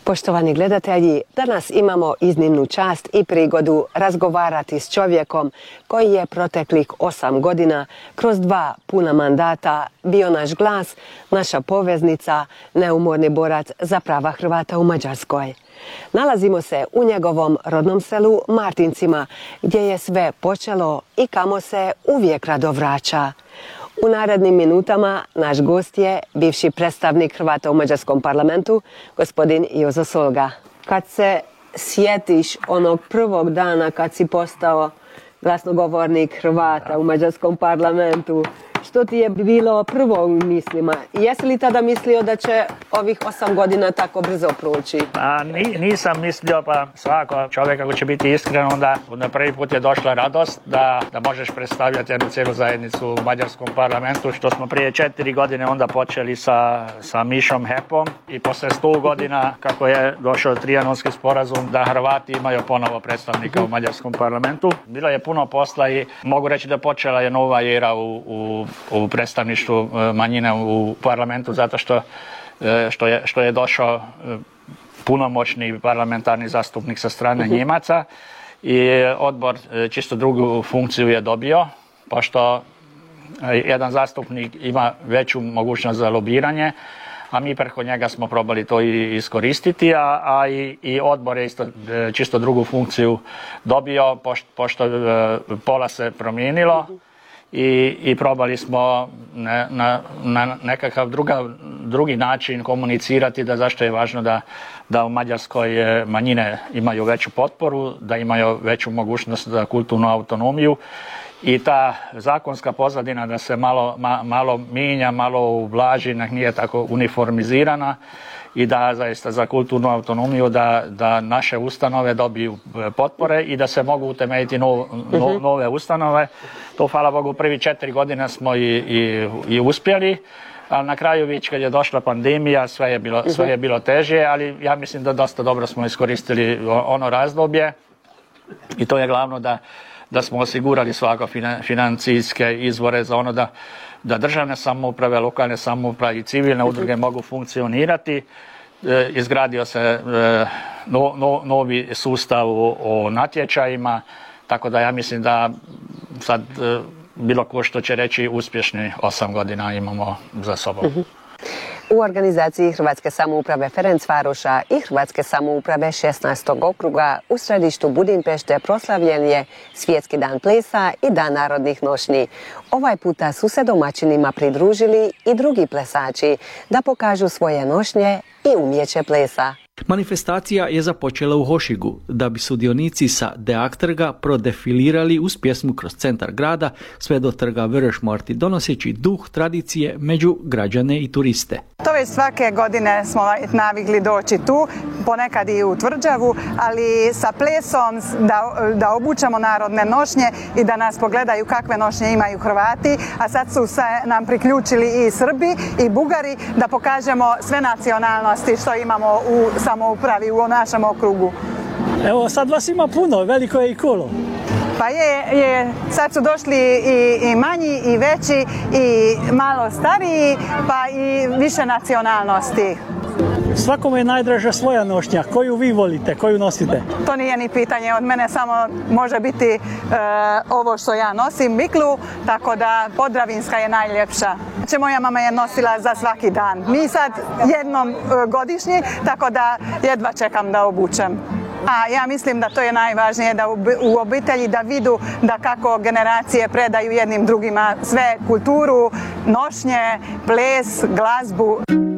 Poštovani gledatelji, danas imamo iznimnu čast i prigodu razgovarati s čovjekom koji je proteklih 8 godina kroz 2 puna mandata bio naš glas, naša poveznica, neumorni borac za prava Hrvata u Mađarskoj. Nalazimo se u njegovom rodnom selu Martincima, gdje je sve počelo i kamo se uvijek rado vraća. U narednim minutama naš gost je bivši predstavnik Hrvata u Mađarskom parlamentu, gospodin Jozo Solga. Kad se sjetiš onog prvog dana kad si postao glasnogovornik Hrvata u Mađarskom parlamentu, što ti je bilo prvo u mislima? Jesi li tada mislio da će ovih 8 godina tako brzo proći? Nisam mislio, pa svako čovjek ako će biti iskren, onda prvi put je došla radost da možeš predstavljati jednu cijelu zajednicu u Mađarskom parlamentu, što smo prije 4 godine onda počeli sa Mišom Hepom i posle 100 godina kako je došao Trijanonski sporazum da Hrvati imaju ponovo predstavnika u Mađarskom parlamentu. Bilo je puno posla i mogu reći da počela je nova era u predstavništvu manjine u parlamentu, zato što je došao punomoćni parlamentarni zastupnik sa strane Njemaca i odbor čisto drugu funkciju je dobio, pošto jedan zastupnik ima veću mogućnost za lobiranje, a mi preko njega smo probali to i iskoristiti, a i odbor je isto čisto drugu funkciju dobio, pošto pola se promijenilo. I probali smo na nekakav drugi način komunicirati da zašto je važno da u Mađarskoj manjine imaju veću potporu, da imaju veću mogućnost za kulturnu autonomiju i ta zakonska pozadina da se malo mijenja, malo ublaži, nije tako uniformizirana i da zaista za kulturnu autonomiju da naše ustanove dobiju potpore i da se mogu utemeljiti nove ustanove. To, hvala Bogu, prvi 4 godine smo i uspjeli, ali na kraju već kad je došla pandemija sve je bilo teže, ali ja mislim da dosta dobro smo iskoristili ono razdoblje i to je glavno da smo osigurali svako financijske izvore za ono da državne samouprave, lokalne samouprave i civilne udruge mogu funkcionirati. Izgradio se novi sustav o natječajima, tako da ja mislim da sad bilo ko što će reći uspješni 8 godina imamo za sobom. U organizaciji Hrvatske samouprave Ferencvaroša i Hrvatske samouprave 16. okruga u središtu Budimpešte proslavljen je Svjetski dan plesa i Dan narodnih nošnji. Ovaj puta su se domaćinima pridružili i drugi plesači da pokažu svoje nošnje i umjeće plesa. Manifestacija je započela u Hošigu, da bi sudionici sa Deaktrga prodefilirali uz pjesmu kroz centar grada sve do trga Vörösmarty, donoseći duh tradicije među građane i turiste. To već svake godine smo navikli doći tu, ponekad i u Tvrđavu, ali sa plesom da obučemo narodne nošnje i da nas pogledaju kakve nošnje imaju Hrvati, a sad su se nam priključili i Srbi i Bugari da pokažemo sve nacionalnosti što imamo u samoupravi u našem okrugu. Evo sad vas ima puno, veliko je i kolo. Pa je, sad su došli i manji i veći i malo stariji, pa i više nacionalnosti. Svakome je najdraža svoja nošnja. Koju vi volite, koju nosite? To nije ni pitanje, od mene samo može biti ovo što ja nosim, miklu, tako da Podravinska je najljepša. Moja mama je nosila za svaki dan. Mi sad jednom godišnji, tako da jedva čekam da obučem. A ja mislim da to je najvažnije, da u obitelji da vidu da kako generacije predaju jednim drugima sve kulturu, nošnje, ples, glazbu.